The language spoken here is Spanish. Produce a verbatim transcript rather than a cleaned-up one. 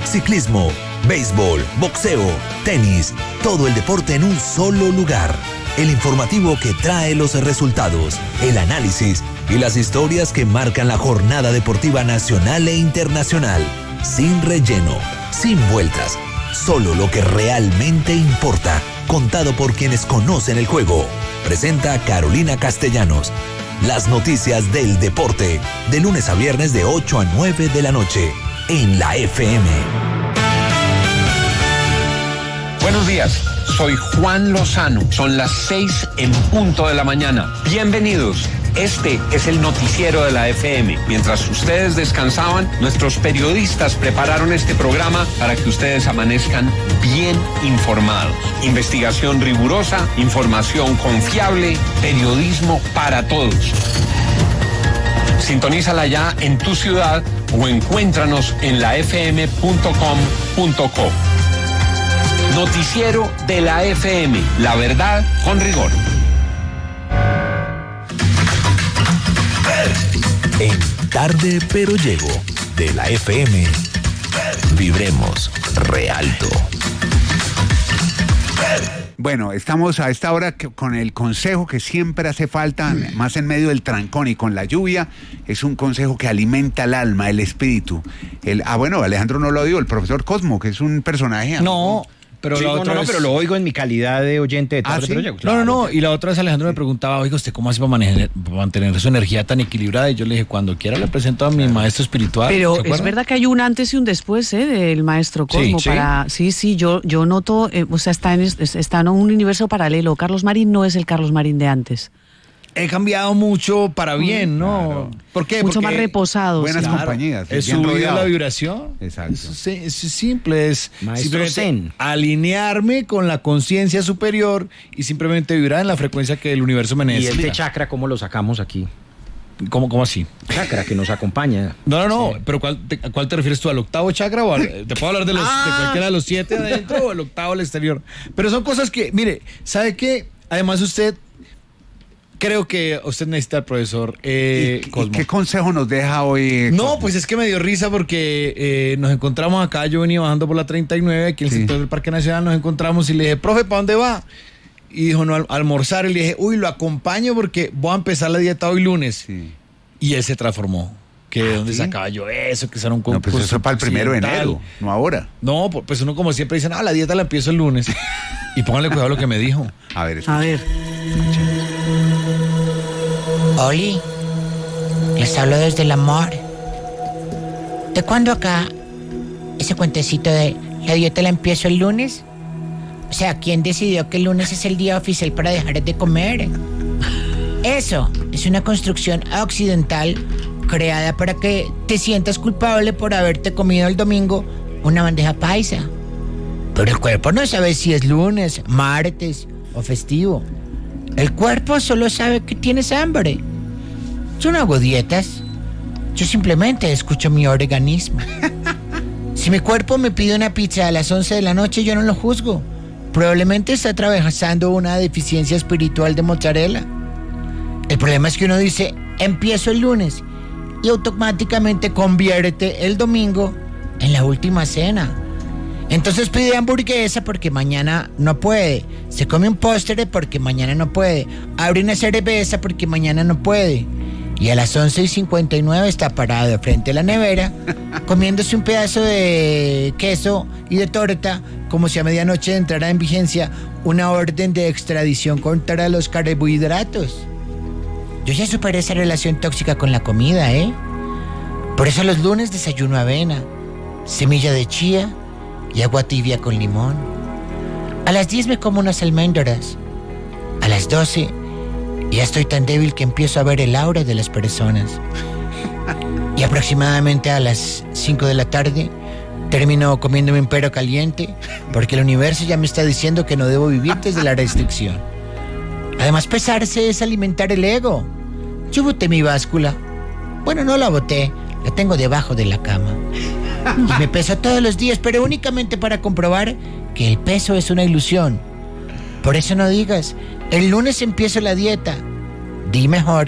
ciclismo, béisbol, boxeo, tenis, todo el deporte en un solo lugar. El informativo que trae los resultados, el análisis y las historias que marcan la jornada deportiva nacional e internacional. Sin relleno, sin vueltas, solo lo que realmente importa, contado por quienes conocen el juego. Presenta Carolina Castellanos. Las noticias del deporte, de lunes a viernes de ocho a nueve de la noche, en la F M. Buenos días, soy Juan Lozano. Son las seis en punto de la mañana. Bienvenidos. Este es el noticiero de la F M. Mientras ustedes descansaban, nuestros periodistas prepararon este programa para que ustedes amanezcan bien informados. Investigación rigurosa, información confiable, periodismo para todos. Sintonízala ya en tu ciudad o encuéntranos en la f m punto com punto co. Noticiero de la F M. La verdad con rigor. En Tarde Pero Llego, de la F M, vibremos re alto. Bueno, estamos a esta hora que, con el consejo que siempre hace falta, más en medio del trancón y con la lluvia, es un consejo que alimenta el alma, el espíritu. El, ah, bueno, Alejandro no lo dio, el profesor Cosmo, que es un personaje... No... Pero, sí, la no, otra no, vez... no, pero lo oigo en mi calidad de oyente de Tarde ¿Ah, Pero sí? Llego. No, no, no, y la otra vez Alejandro sí. me preguntaba, oiga, ¿usted cómo hace para, manejar, para mantener su energía tan equilibrada? Y yo le dije, cuando quiera le presento a mi maestro espiritual. Pero es verdad que hay un antes y un después, ¿eh? Del maestro Cosmo. Sí, para, sí, sí, yo, yo noto, eh, o sea, está en, está en un universo paralelo. Carlos Marín no es el Carlos Marín de antes. He cambiado mucho para bien, ¿no? Claro. ¿Por qué? Mucho Porque más reposado. buenas sí. compañías. Es bien subir rodeado. la vibración. Exacto. Es, es, es simple, es Maestro simplemente Zen. alinearme con la conciencia superior y simplemente vibrar en la frecuencia que el universo me Y necesita. este chakra, ¿cómo lo sacamos aquí? ¿Cómo, cómo así? Chakra que nos acompaña. No, no, no, Sí. pero ¿cuál te, ¿a cuál te refieres tú? ¿Al octavo chakra o al, te puedo hablar de, los, Ah. de cualquiera de los siete adentro o el octavo al exterior? Pero son cosas que, mire, ¿sabe qué? Además usted, creo que usted necesita al profesor eh, ¿Y, y Cosmo. qué consejo nos deja hoy? No, Cosmo? pues es que me dio risa porque eh, nos encontramos acá, yo venía bajando por la treinta y nueve, aquí en el Sí. sector del Parque Nacional, nos encontramos y le dije, profe, ¿para dónde va? Y dijo, no, al almorzar, y le dije, uy, lo acompaño porque voy a empezar la dieta hoy lunes. Sí. Y él se transformó. Que de dónde ¿sí? sacaba yo eso, que eso era un concurso. No, pues eso es para el primero de occidental. enero, no ahora. No, pues uno como siempre dice, no, la dieta la empiezo el lunes. Y pónganle cuidado a lo que me dijo. A ver, escucha. A ver. Oli, les hablo desde el amor. ¿De cuándo acá ese cuentecito de la dieta la empiezo el lunes? O sea, ¿quién decidió que el lunes es el día oficial para dejar de comer? Eso es una construcción occidental creada para que te sientas culpable por haberte comido el domingo una bandeja paisa. Pero el cuerpo no sabe si es lunes, martes o festivo. El cuerpo solo sabe que tienes hambre. Yo no hago dietas. Yo simplemente escucho mi organismo. Si mi cuerpo me pide una pizza a las once de la noche, yo no lo juzgo. Probablemente está atravesando una deficiencia espiritual de mozzarella. El problema es que uno dice, empiezo el lunes, y automáticamente convierte el domingo en la última cena. Entonces pide hamburguesa porque mañana no puede. Se come un postre porque mañana no puede. Abre una cerveza porque mañana no puede. Y a las once y cincuenta y nueve está parado frente a la nevera, comiéndose un pedazo de queso y de torta, como si a medianoche entrara en vigencia una orden de extradición contra los carbohidratos. Yo ya superé esa relación tóxica con la comida, ¿eh? Por eso los lunes desayuno avena, semilla de chía y agua tibia con limón. A las diez me como unas almendras. A las doce ya estoy tan débil que empiezo a ver el aura de las personas. Y aproximadamente a las cinco de la tarde termino comiéndome un perro caliente porque el universo ya me está diciendo que no debo vivir desde la restricción. Además, pesarse es alimentar el ego. Yo boté mi báscula. Bueno, no la boté, la tengo debajo de la cama. Y me peso todos los días, pero únicamente para comprobar que el peso es una ilusión. Por eso no digas, el lunes empiezo la dieta. Di mejor,